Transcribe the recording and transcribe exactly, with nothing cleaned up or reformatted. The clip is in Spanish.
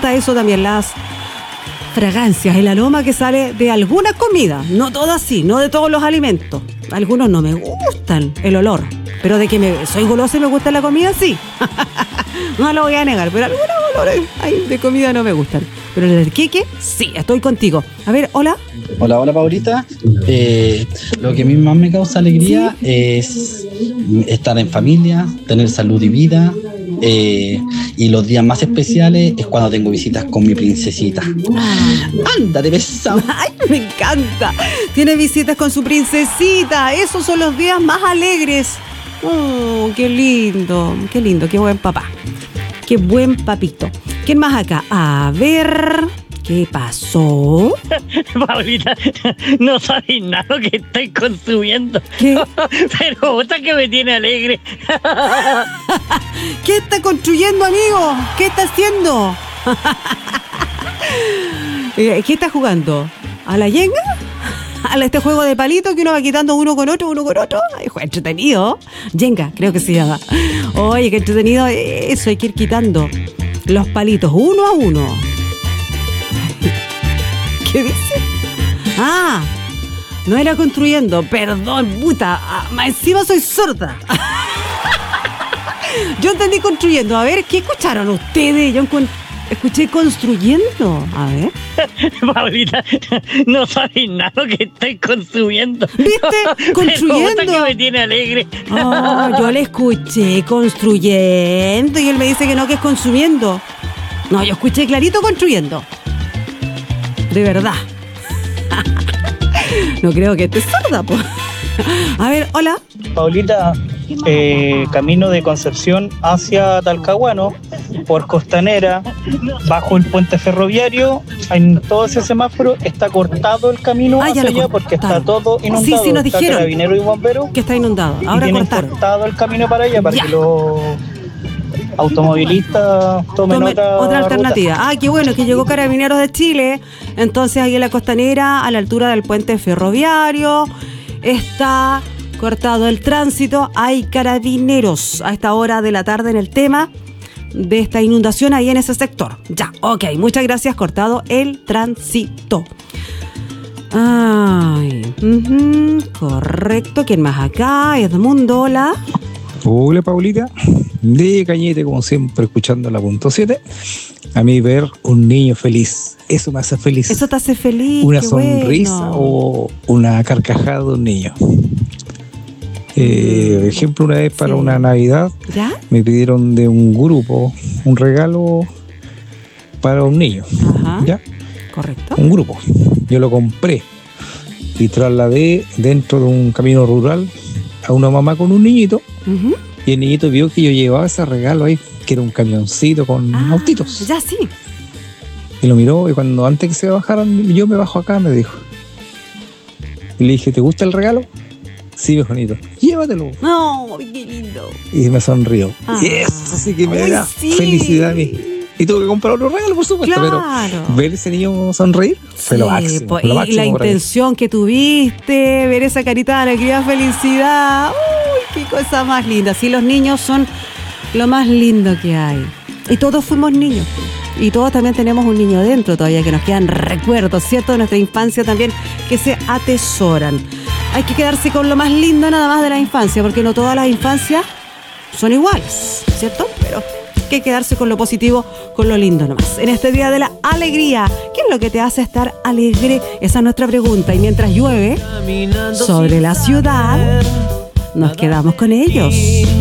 gusta eso también, las fragancias, el aroma que sale de alguna comida. No todas sí, no de todos los alimentos. Algunos no me gustan el olor, pero de que me, soy golosa y me gusta la comida, sí. No lo voy a negar, pero algunos olores ay, de comida no me gustan. Pero el del queque, sí, estoy contigo. A ver, hola. Hola, hola, Paulita. Eh, lo que a mí más me causa alegría ¿sí? es estar en familia, tener salud y vida. Eh, y los días más especiales es cuando tengo visitas con mi princesita. Ah. ¡Ándate, besado! ¡Ay, me encanta! Tiene visitas con su princesita. Esos son los días más alegres. ¡Oh, qué lindo! ¡Qué lindo! ¡Qué buen papá! ¡Qué buen papito! ¿Quién más acá? A ver... ¿Qué pasó? Paulita, no sabéis nada lo que estáis consumiendo. ¿Qué? Pero puta que me tiene alegre. ¿Qué está construyendo, amigo? ¿Qué está haciendo? ¿Qué está jugando? ¿A la yenga? ¿A este juego de palitos que uno va quitando uno con otro, uno con otro? Ay, juego entretenido. Yenga, creo que se llama. Oye, qué entretenido eso. Hay que ir quitando los palitos uno a uno. ¿Qué dice? Ah, no era construyendo. Perdón, puta. Ah, más encima soy sorda. Yo entendí construyendo. A ver, ¿qué escucharon ustedes? Yo escuché construyendo. A ver. Paulita, no sabéis nada lo que estáis consumiendo. ¿Viste? Construyendo. Pero que me tiene alegre. Oh, yo le escuché construyendo y él me dice que no, que es consumiendo. No, yo escuché clarito construyendo. De verdad. No creo que esté sorda, pues. A ver, hola. Paulita, eh, camino de Concepción hacia Talcahuano, por Costanera, bajo el puente ferroviario, en todo ese semáforo está cortado el camino ah, hacia allá porque está todo inundado. Sí, sí, nos está dijeron. Carabinero y bombero. Que está inundado. Y ahora tienen cortaron. cortado el camino para allá para ya. que los automovilistas tomen Tome, otra, otra alternativa. ruta. Ah, qué bueno, que llegó Carabineros de Chile. Entonces ahí en la Costanera, a la altura del puente ferroviario, está cortado el tránsito. Hay carabineros a esta hora de la tarde en el tema de esta inundación ahí en ese sector. Ya, ok, muchas gracias, cortado el tránsito. Ay, uh-huh, correcto. ¿Quién más acá? Edmundo, hola. Hola, Paulita. De Cañete, como siempre, escuchando la punto siete. A mí ver un niño feliz, eso me hace feliz. Eso te hace feliz. Una qué sonrisa bueno. O una carcajada de un niño. Eh, por ejemplo, una vez para sí. una Navidad, ¿ya? Me pidieron de un grupo un regalo para un niño. Ajá. ¿Ya? Correcto. Un grupo. Yo lo compré y trasladé dentro de un camino rural a una mamá con un niñito. Uh-huh. Y el niñito vio que yo llevaba ese regalo ahí, que era un camioncito con ah, autitos. Ya sí. Y lo miró y cuando antes que se bajaran, yo me bajo acá, me dijo. Y le dije, ¿te gusta el regalo? Sí, bonito. Llévatelo. No, qué lindo. Y me sonrió. Ah. Y eso sí que me Ay, da sí. felicidad a mí. Y tuve que comprar otro regalo, por supuesto, claro. Pero ver ese niño sonreír fue sí, lo máximo. Po, lo y máximo la intención que tuviste, ver esa carita de alegría, felicidad. Uy, qué cosa más linda. Sí, los niños son lo más lindo que hay. Y todos fuimos niños. Y todos también tenemos un niño dentro todavía, que nos quedan recuerdos, ¿cierto? De nuestra infancia también, que se atesoran. Hay que quedarse con lo más lindo nada más de la infancia, porque no todas las infancias son iguales, ¿cierto? Pero hay que quedarse con lo positivo, con lo lindo nomás. En este día de la alegría, ¿qué es lo que te hace estar alegre? Esa es nuestra pregunta. Y mientras llueve sobre la ciudad, nos quedamos con ellos.